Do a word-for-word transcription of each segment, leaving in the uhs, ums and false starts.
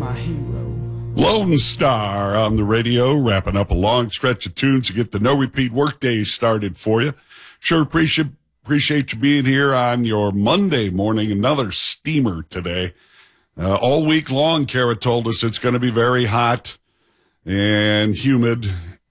my hero. Lone Star on the radio, wrapping up a long stretch of tunes to get the no-repeat workday started for you. Sure appreciate appreciate you being here on your Monday morning. Another steamer today. Uh, all week long, Kara told us it's going to be very hot and humid,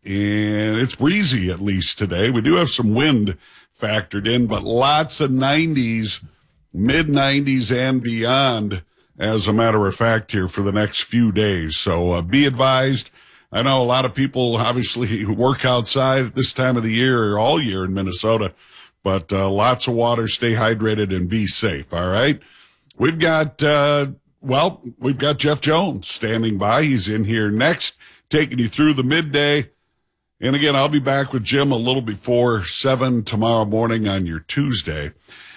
and it's breezy at least today. We do have some wind factored in, but lots of nineties, mid nineties and beyond, as a matter of fact, here for the next few days. So uh, be advised. I know a lot of people obviously work outside at this time of the year or all year in Minnesota, but uh, lots of water. Stay hydrated and be safe, all right? We've got, uh, well, we've got Jeff Jones standing by. He's in here next, taking you through the midday. And again, I'll be back with Jim a little before seven tomorrow morning on your Tuesday.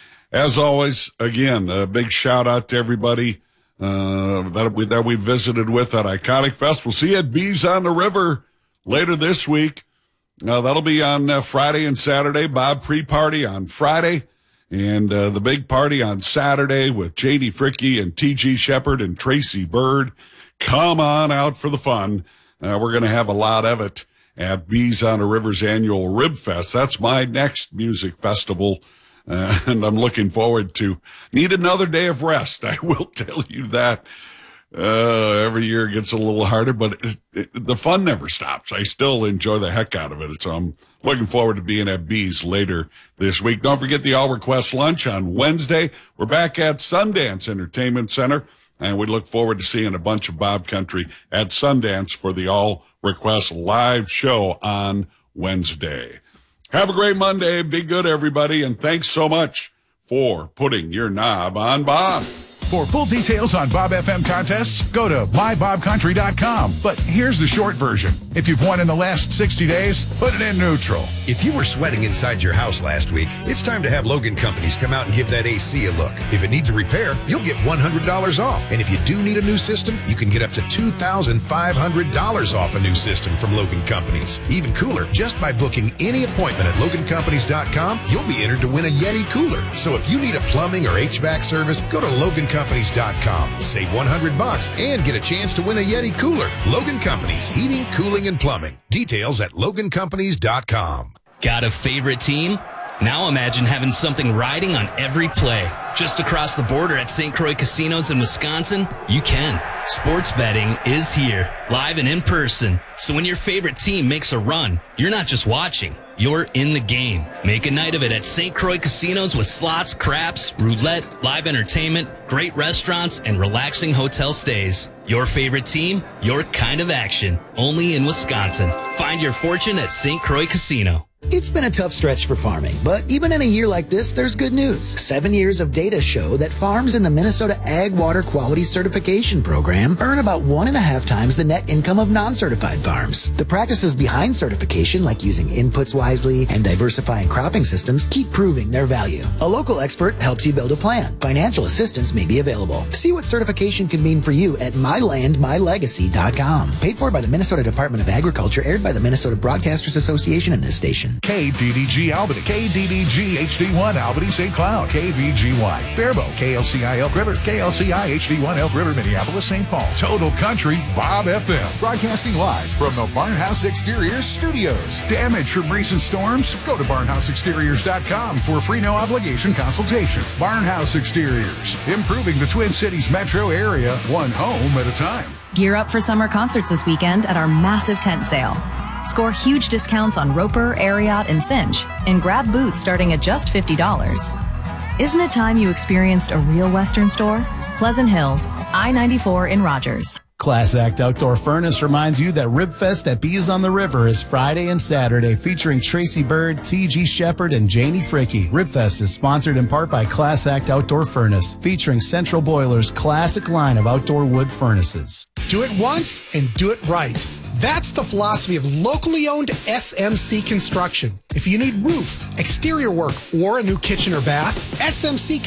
As always, again, a big shout out to everybody uh, that we, that we visited with at Iconic Fest. We'll see you at Bees on the River later this week. Uh, that'll be on uh, Friday and Saturday. Bob pre-party on Friday, and uh, the big party on Saturday with J D Fricky and T G Shepard and Tracy Bird. Come on out for the fun. Uh, we're going to have a lot of it at Bees on the River's annual Rib Fest. That's my next music festival. Uh, and I'm looking forward to need another day of rest. I will tell you that. Uh, every year it gets a little harder, but it, it, the fun never stops. I still enjoy the heck out of it. So I'm looking forward to being at Bees later this week. Don't forget the All Request Lunch on Wednesday. We're back at Sundance Entertainment Center, and we look forward to seeing a bunch of Bob Country at Sundance for the All Request live show on Wednesday. Have a great Monday. Be good, everybody, and thanks so much for putting your knob on Bob. For full details on Bob F M contests, go to my bob country dot com. But here's the short version. If you've won in the last sixty days, put it in neutral. If you were sweating inside your house last week, it's time to have Logan Companies come out and give that A C a look. If it needs a repair, you'll get one hundred dollars off. And if you do need a new system, you can get up to two thousand five hundred dollars off a new system from Logan Companies. Even cooler, just by booking any appointment at logan companies dot com, you'll be entered to win a Yeti cooler. So if you need a plumbing or H V A C service, go to logan companies dot com. Save one hundred bucks and get a chance to win a Yeti cooler. Logan Companies, heating, cooling, and plumbing. Details at logan companies dot com. Got a favorite team? Now imagine having something riding on every play. Just across the border at Saint Croix Casinos in Wisconsin, you can. Sports betting is here, live and in person. So when your favorite team makes a run, you're not just watching, you're in the game. Make a night of it at Saint Croix Casinos with slots, craps, roulette, live entertainment, great restaurants, and relaxing hotel stays. Your favorite team, your kind of action. Only in Wisconsin. Find your fortune at Saint Croix Casino. It's been a tough stretch for farming, but even in a year like this, there's good news. Seven years of data show that farms in the Minnesota Ag Water Quality Certification Program earn about one and a half times the net income of non-certified farms. The practices behind certification, like using inputs wisely and diversifying cropping systems, keep proving their value. A local expert helps you build a plan. Financial assistance may be available. See what certification can mean for you at my land my legacy dot com. Paid for by the Minnesota Department of Agriculture, aired by the Minnesota Broadcasters Association and this station. K D D G Albany, K D D G H D one Albany Saint Cloud, K B G Y Faribault, K L C I Elk River, K L C I H D one Elk River, Minneapolis, Saint Paul. Total Country, Bob F M. Broadcasting live from the Barnhouse Exteriors Studios. Damage from recent storms? Go to barnhouse exteriors dot com for a free no obligation consultation. Barnhouse Exteriors, improving the Twin Cities metro area, one home at a time. Gear up for summer concerts this weekend at our massive tent sale. Score huge discounts on Roper, Ariat, and Cinch, and grab boots starting at just fifty dollars. Isn't it time you experienced a real Western store? Pleasant Hills, I ninety-four in Rogers. Class Act Outdoor Furnace reminds you that Ribfest at Bees on the River is Friday and Saturday, featuring Tracy Bird, T G Shepard, and Janie Fricky. Ribfest is sponsored in part by Class Act Outdoor Furnace, featuring Central Boiler's classic line of outdoor wood furnaces. Do it once and do it right. That's the philosophy of locally owned S M C Construction. If you need roof, exterior work, or a new kitchen or bath, S M C